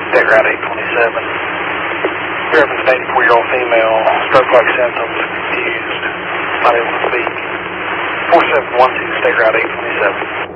State Route 827. Here happens an 84-year-old female, stroke-like symptoms, confused, not able to speak. 4712, State Route 827.